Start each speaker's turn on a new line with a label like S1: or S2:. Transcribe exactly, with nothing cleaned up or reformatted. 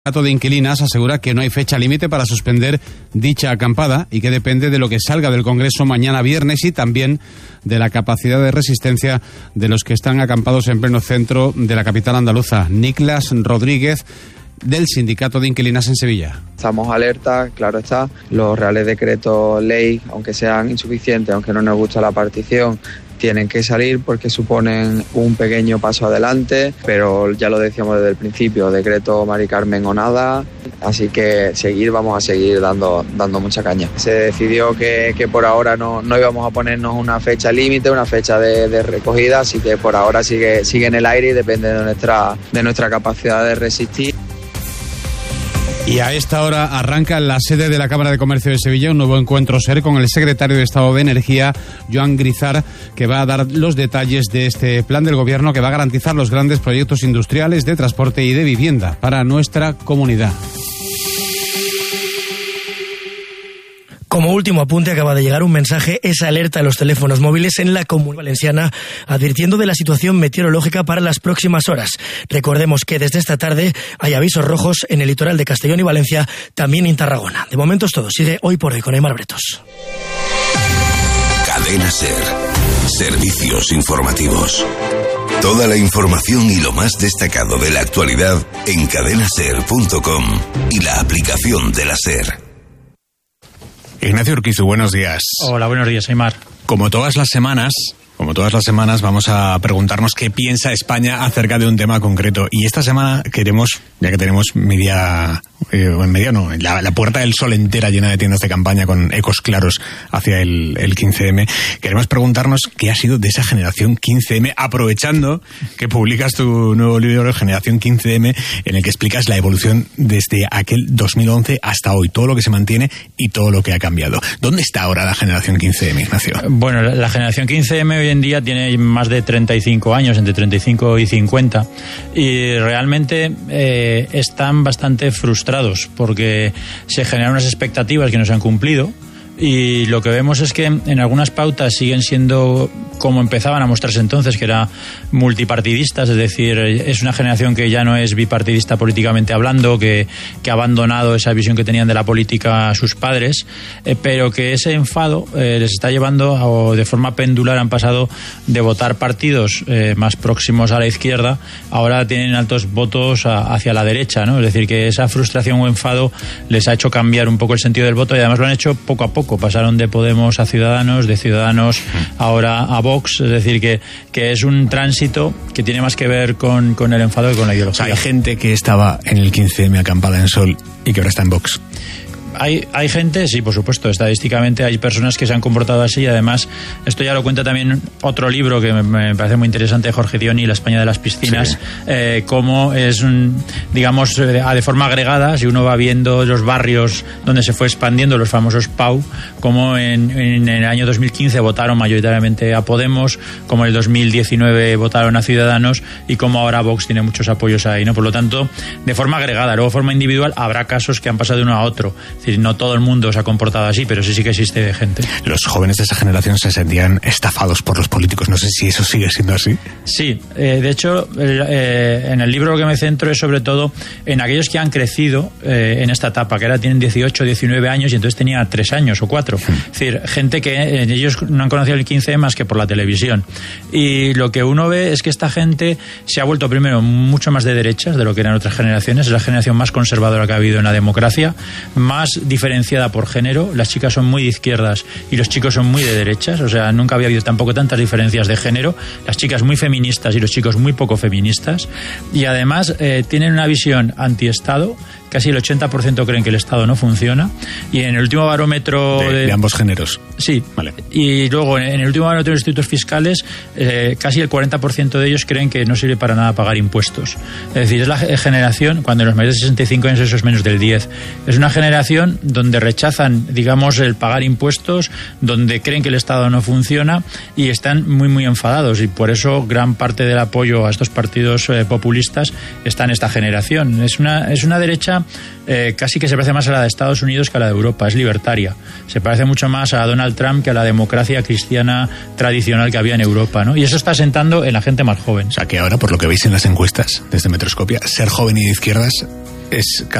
S1: El sindicato de inquilinas asegura que no hay fecha límite para suspender dicha acampada y que depende de lo que salga del Congreso mañana viernes y también de la capacidad de resistencia de los que están acampados en pleno centro de la capital andaluza. Niklas Rodríguez, del Sindicato de Inquilinas en Sevilla.
S2: Estamos alerta, claro está, los reales decretos ley, aunque sean insuficientes, aunque no nos gusta la partición, tienen que salir porque suponen un pequeño paso adelante, pero ya lo decíamos desde el principio, decreto Mari Carmen o nada, así que seguir, vamos a seguir dando, dando mucha caña. Se decidió que, que por ahora no, no íbamos a ponernos una fecha límite, una fecha de, de recogida, así que por ahora sigue, sigue en el aire y depende de nuestra, de nuestra capacidad de resistir.
S1: Y a esta hora arranca en la sede de la Cámara de Comercio de Sevilla un nuevo encuentro SER con el secretario de Estado de Energía, Joan Grisar, que va a dar los detalles de este plan del Gobierno que va a garantizar los grandes proyectos industriales de transporte y de vivienda para nuestra comunidad.
S3: Como último apunte, acaba de llegar un mensaje, esa alerta a los teléfonos móviles en la Comunidad Valenciana, advirtiendo de la situación meteorológica para las próximas horas. Recordemos que desde esta tarde hay avisos rojos en el litoral de Castellón y Valencia, también en Tarragona. De momento es todo. Sigue Hoy por Hoy con Aymar Bretos.
S4: Cadena SER. Servicios informativos. Toda la información y lo más destacado de la actualidad en cadena ser punto com y la aplicación de la SER.
S5: Ignacio Urquizu, buenos días.
S6: Hola, buenos días, Aymar.
S5: Como todas las semanas, como todas las semanas, vamos a preguntarnos qué piensa España acerca de un tema concreto. Y esta semana queremos, ya que tenemos media, eh, en media no, la, la Puerta del Sol entera llena de tiendas de campaña con ecos claros hacia el, el quince eme, queremos preguntarnos qué ha sido de esa generación quince eme, aprovechando que publicas tu nuevo libro, Generación quince eme, en el que explicas la evolución desde aquel dos mil once hasta hoy, todo lo que se mantiene y todo lo que ha cambiado. ¿Dónde está ahora la generación quince eme, Ignacio?
S6: Bueno, la generación quince eme hoy en día tiene más de treinta y cinco años, entre treinta y cinco y cincuenta, y realmente eh, están bastante frustrados porque se generan unas expectativas que no se han cumplido. Y lo que vemos es que en algunas pautas siguen siendo como empezaban a mostrarse entonces, que era multipartidistas, es decir, es una generación que ya no es bipartidista políticamente hablando, que, que ha abandonado esa visión que tenían de la política a sus padres, eh, pero que ese enfado eh, les está llevando, a, o de forma pendular han pasado de votar partidos eh, más próximos a la izquierda, ahora tienen altos votos a, hacia la derecha, ¿no? Es decir, que esa frustración o enfado les ha hecho cambiar un poco el sentido del voto y además lo han hecho poco a poco. Pasaron de Podemos a Ciudadanos, de Ciudadanos ahora a Vox, es decir, que, que es un tránsito que tiene más que ver con, con el enfado que con la ideología.
S5: O sea, hay gente que estaba en el quince eme acampada en Sol y que ahora está en Vox.
S6: Hay, hay gente, sí, por supuesto, estadísticamente hay personas que se han comportado así y además esto ya lo cuenta también otro libro que me, me parece muy interesante, Jorge Dioni, La España de las piscinas, sí. eh, cómo es, un, digamos, de forma agregada, si uno va viendo los barrios donde se fue expandiendo los famosos P A U, como en, en el año dos mil quince votaron mayoritariamente a Podemos, como en el dos mil diecinueve votaron a Ciudadanos y como ahora Vox tiene muchos apoyos ahí, ¿no? Por lo tanto, de forma agregada, luego de forma individual habrá casos que han pasado de uno a otro. Es decir, no todo el mundo se ha comportado así, pero sí sí que existe gente.
S5: Los jóvenes de esa generación se sentían estafados por los políticos. No sé si eso sigue siendo así.
S6: Sí, eh, de hecho, eh, en el libro lo que me centro es sobre todo en aquellos que han crecido eh, en esta etapa, que ahora tienen dieciocho, diecinueve años y entonces tenía tres años o cuatro. Hmm. Es decir, gente que eh, ellos no han conocido el quince eme más que por la televisión. Y lo que uno ve es que esta gente se ha vuelto primero mucho más de derechas de lo que eran otras generaciones. Es la generación más conservadora que ha habido en la democracia, más diferenciada por género. Las chicas son muy de izquierdas y los chicos son muy de derechas, o sea, nunca había habido tampoco tantas diferencias de género. Las chicas muy feministas y los chicos muy poco feministas, y además eh, tienen una visión antiestado. Casi el ochenta por ciento creen que el Estado no funciona. Y en el último barómetro...
S5: De, de, de ambos géneros.
S6: Sí.
S5: Vale.
S6: Y luego, en el último barómetro de los institutos fiscales, eh, casi el cuarenta por ciento de ellos creen que no sirve para nada pagar impuestos. Es decir, es la generación, cuando en los mayores de sesenta y cinco años eso es menos del diez. Es una generación donde rechazan, digamos, el pagar impuestos, donde creen que el Estado no funciona y están muy, muy enfadados. Y por eso gran parte del apoyo a estos partidos eh, populistas está en esta generación. Es una, es una derecha Eh, casi que se parece más a la de Estados Unidos que a la de Europa, es libertaria. Se parece mucho más a Donald Trump que a la democracia cristiana tradicional que había en Europa, ¿no? Y eso está sentando en la gente más joven.
S5: O sea que ahora, por lo que veis en las encuestas desde Metroscopia, ser joven y de izquierdas es